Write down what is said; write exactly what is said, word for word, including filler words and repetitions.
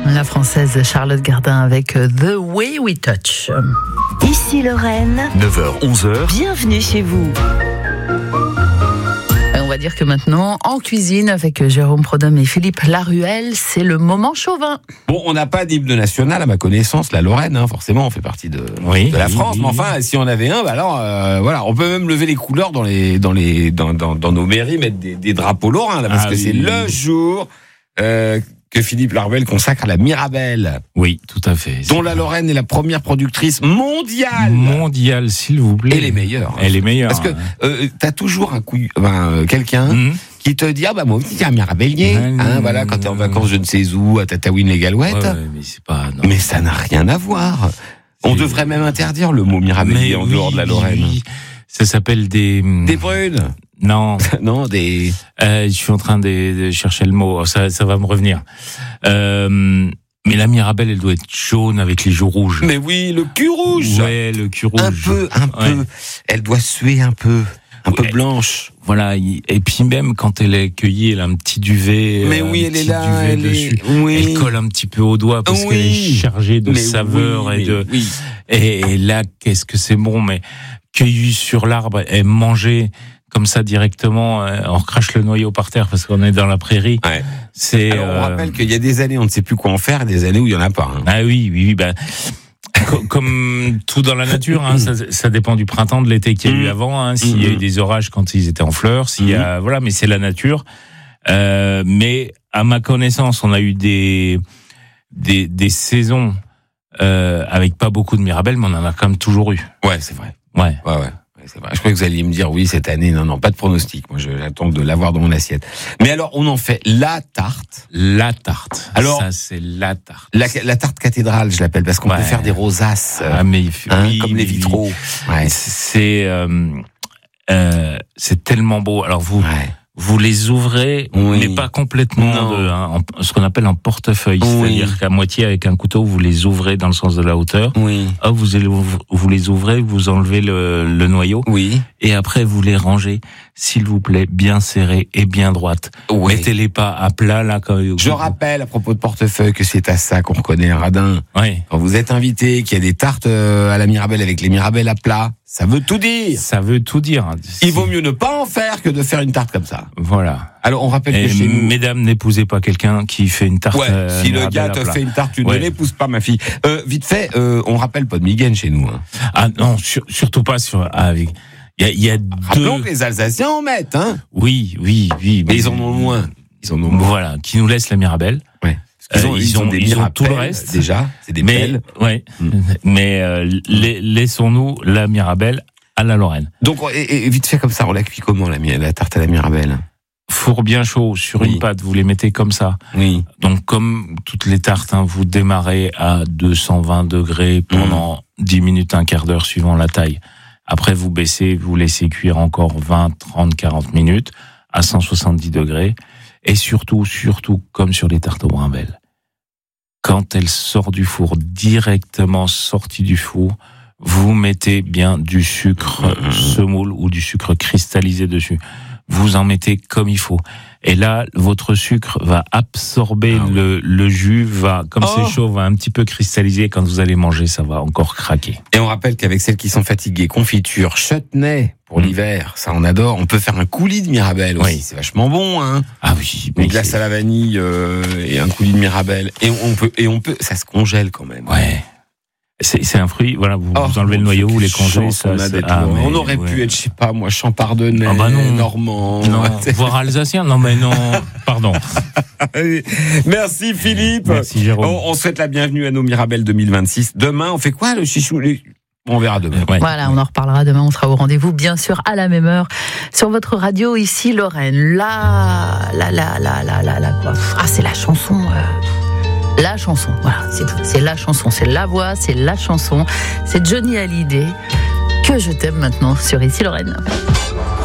La française Charlotte Gardin avec The Way We Touch. Ici Lorraine. neuf heures onze heures. Bienvenue chez vous. On va dire que maintenant, en cuisine, avec Jérôme Prodhomme et Philippe Laruelle, c'est le moment chauvin. Bon, on n'a pas d'hymne national, à ma connaissance, la Lorraine, hein, forcément, on fait partie de, Oui, de la oui, France. oui, Mais oui. enfin, si on avait un, bah alors, euh, voilà, on peut même lever les couleurs dans les, dans les, dans, dans, dans nos mairies, mettre des, des drapeaux lorrains, là, parce Ah que oui, c'est oui, le oui. jour euh, que Philippe Laruelle consacre à la Mirabelle, Oui, tout à fait. dont la Lorraine est la première productrice mondiale. Mondiale, s'il vous plaît. Et les meilleures. hein. Elle est meilleure. Parce que euh, t'as toujours un coup, ben, euh, quelqu'un Mmh. qui te dit ah bah moi aussi j'ai un mirabellier, Ouais, hein, non, voilà, quand t'es en non. vacances je ne sais où à Tataouine-les-Galouettes. Ouais, ouais, mais c'est pas. Non. Mais ça n'a rien à voir. On C'est- devrait même interdire le mot mirabellier Mais en oui, dehors de la oui, Lorraine. oui. Ça s'appelle des. Des prunes. Non, Non, des. euh, je suis en train de, de chercher le mot. Ça, ça va me revenir. Euh, mais la Mirabelle, elle doit être jaune avec les joues rouges. Mais oui, le cul rouge. Ouais, le cul rouge. Un peu, un Ouais. peu. Elle doit suer un peu. Un peu Ouais. blanche. Voilà. y- Et puis même quand elle est cueillie, elle a un petit duvet. Mais euh, oui, un elle est petit là. duvet Elle dessus. est. Oui. Elle colle un petit peu au doigt parce Oui. qu'elle est chargée de Mais saveurs oui, et mais de. oui. Et, et là, qu'est-ce que c'est bon, mais cueillie sur l'arbre et mangée comme ça directement, euh, on recrache le noyau par terre parce qu'on est dans la prairie. Ouais. C'est. Alors, on euh, rappelle qu'il y a des années, on ne sait plus quoi en faire, et des années où il y en a pas. hein. Ah oui, oui, oui. Ben, co- comme tout dans la nature, hein, ça, ça dépend du printemps, de l'été qu'il y a eu Mm. avant. Hein, s'il y a eu des orages quand ils étaient en fleurs, s'il y a, voilà, mais c'est la nature. Euh, mais à ma connaissance, on a eu des des, des saisons euh, avec pas beaucoup de mirabelles, mais on en a quand même toujours eu. Ouais, c'est vrai. Ouais. Ouais, ouais. ouais, c'est vrai. Je crois que vous alliez me dire oui cette année. Non, non, pas de pronostic. Moi, je- j'attends de l'avoir dans mon assiette. Mais alors, on en fait la tarte. La tarte. Alors- ça c'est la tarte. La, la tarte cathédrale, je l'appelle, parce qu'on Ouais. peut faire des rosaces, euh, Ah mais il fait- hein, oui, comme oui, les oui. vitraux. Ouais. C'est euh, euh, c'est tellement beau. Alors vous Ouais. vous les ouvrez, Oui. mais pas complètement, Non. de, hein, en- ce qu'on appelle un portefeuille, Oui. c'est-à-dire qu'à moitié avec un couteau vous les ouvrez dans le sens de la hauteur. Oui. Hop, vous, allez- vous les ouvrez, vous enlevez le, le noyau Oui. et après vous les rangez, s'il vous plaît, bien serrées et bien droites. Oui. Mettez-les pas à plat là. Quand, Je rappelle à propos de portefeuille que c'est à ça qu'on reconnaît un radin. Ouais. Quand vous êtes invité, qu'il y a des tartes euh, à la Mirabelle avec les Mirabelles à plat, ça veut tout dire. Ça veut tout dire. Il vaut mieux ne pas en faire que de faire une tarte comme ça. Voilà. Alors on rappelle Et que chez nous. mesdames, n'épousez pas quelqu'un qui fait une tarte. Ouais, euh, si le Mirabelle gars à te plat. fait une tarte, tu Ouais. ne l'épouses pas, ma fille. Euh, vite fait, euh, on rappelle pas de Miguen chez nous. Hein. Ah non, sur- surtout pas sur. Ah, avec. Il y a, il y a Rappelons deux. que les Alsaciens en mettent, hein. Oui, oui, oui. Mais ils en ont moins. Ils en ont moins. Voilà, qui nous laissent la Mirabelle. Ouais. Parce qu'ils Euh, ont, ils ils ont ont- des ils ont Mirabelles, tout le reste. déjà. C'est des Mais pelles. ouais. Mm. Mais euh, la- laissons-nous la Mirabelle à la Lorraine. Donc, et, et vite fait comme ça, on la cuit comment, la, mi- la tarte à la Mirabelle? Four bien chaud sur Oui. une pâte, vous les mettez comme ça. Oui. Donc comme toutes les tartes, hein, vous démarrez à deux cent vingt degrés pendant dix minutes, un quart d'heure suivant la taille. Après vous baissez, vous laissez cuire encore vingt, trente, quarante minutes à cent soixante-dix degrés. Et surtout, surtout comme sur les tartes au brimel, quand elle sort du four, directement sortie du four, vous mettez bien du sucre semoule ou du sucre cristallisé dessus. Vous en mettez comme il faut. Et là, votre sucre va absorber Ah oui. le, le jus, va, comme Oh. c'est chaud, va un petit peu cristalliser. Quand vous allez manger, ça va encore craquer. Et on rappelle qu'avec celles qui sont fatiguées, confiture, chutney pour Mm. l'hiver, ça on adore. On peut faire un coulis de Mirabelle aussi, Oui. c'est vachement bon, hein. Ah oui, Une mais glace à la vanille euh, et un coulis de Mirabelle. Et on peut, et on peut, ça se congèle quand même. ouais. C'est, c'est un fruit, voilà, vous, Oh, vous enlevez le mon noyau, Dieu, vous les quelle congez. chance Ça, on, a c'est- d'être ah, loin. mais On aurait ouais. pu être, je sais pas moi, champardonnais, Ah bah non. normand. Non, voire alsacien. Non, mais non, pardon. Merci Philippe. Merci Jérôme. On, on souhaite la bienvenue à nos Mirabelles deux mille vingt-six. Demain, on fait quoi, le chichou? les- On verra demain. Ouais. Voilà, on en reparlera demain, on sera au rendez-vous, bien sûr, à la même heure, sur votre radio, ici, Lorraine. La, la, la, la, la, la, la, quoi. Ah, c'est la chanson, euh, la chanson, voilà, c'est tout. C'est la chanson, c'est la voix, c'est la chanson. C'est Johnny Hallyday, que je t'aime maintenant, sur Ici, Lorraine.